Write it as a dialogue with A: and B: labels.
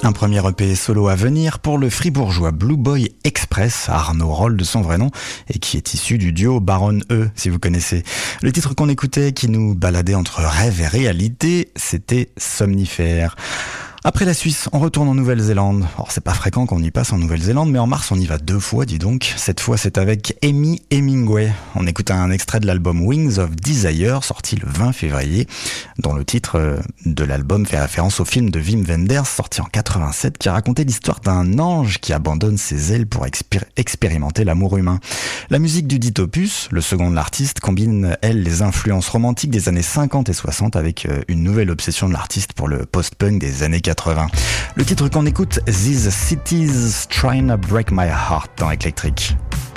A: Un premier EP solo à venir pour le fribourgeois Blue Boy Express, Arnaud Roll de son vrai nom, et qui est issu du duo Baron E, si vous connaissez. Le titre qu'on écoutait, qui nous baladait entre rêve et réalité, c'était Somnifère. Après la Suisse, on retourne en Nouvelle-Zélande. Alors c'est pas fréquent qu'on y passe en Nouvelle-Zélande, mais en mars on y va 2 fois, dis donc. Cette fois c'est avec Amy Hemingway. On écoute un extrait de l'album Wings of Desire, sorti le 20 février, dont le titre de l'album fait référence au film de Wim Wenders, sorti en 87, qui racontait l'histoire d'un ange qui abandonne ses ailes pour expérimenter l'amour humain. La musique du dit opus, le second de l'artiste, combine, elle, les influences romantiques des années 50 et 60 avec une nouvelle obsession de l'artiste pour le post-punk des années 80. Le titre qu'on écoute, These Cities Trying to Break My Heart dans Electric.